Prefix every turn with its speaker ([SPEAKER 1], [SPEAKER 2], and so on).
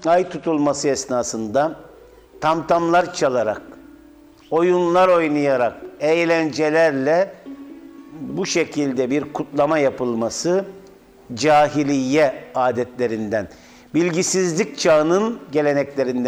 [SPEAKER 1] ay tutulması esnasında tamtamlar çalarak, oyunlar oynayarak, eğlencelerle bu şekilde bir kutlama yapılması cahiliye adetlerinden, bilgisizlik çağının geleneklerinden.